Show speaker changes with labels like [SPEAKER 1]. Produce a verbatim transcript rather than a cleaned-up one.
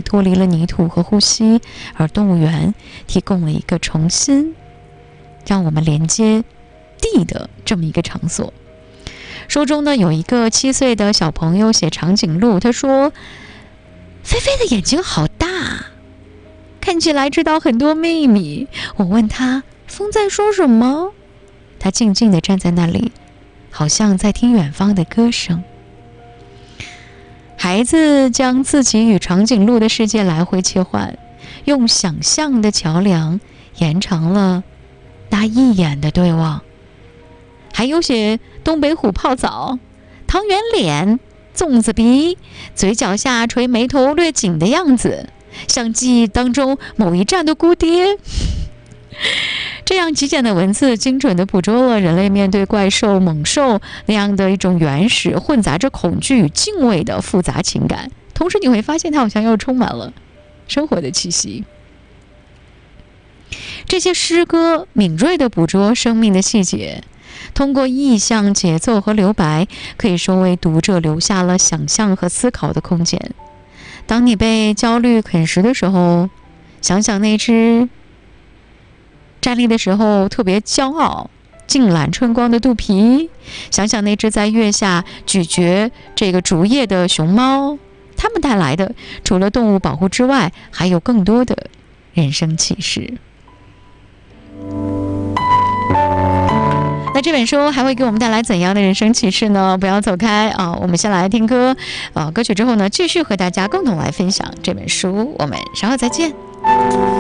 [SPEAKER 1] 脱离了泥土和呼吸，而动物园提供了一个重新让我们连接地的这么一个场所。书中呢有一个七岁的小朋友写长颈鹿，他说菲菲的眼睛好大，看起来知道很多秘密。我问他风在说什么，他静静地站在那里，好像在听远方的歌声。孩子将自己与长颈鹿的世界来回切换，用想象的桥梁延长了那一眼的对望。还有写东北虎泡澡，汤圆脸，粽子鼻，嘴角下垂眉头略紧的样子，像记忆当中某一站的姑爹。这样极简的文字精准地捕捉了人类面对怪兽猛兽那样的一种原始混杂着恐惧与敬畏的复杂情感，同时你会发现它好像又充满了生活的气息。这些诗歌敏锐地捕捉生命的细节，通过意象、节奏和留白，可以说为读者留下了想象和思考的空间。当你被焦虑啃食的时候，想想那只站立的时候特别骄傲、尽览春光的肚皮，想想那只在月下咀嚼这个竹叶的熊猫，它们带来的除了动物保护之外，还有更多的人生启示。那这本书还会给我们带来怎样的人生启示呢？不要走开啊！我们先来听歌，啊，歌曲之后呢，继续和大家共同来分享这本书。我们稍后再见。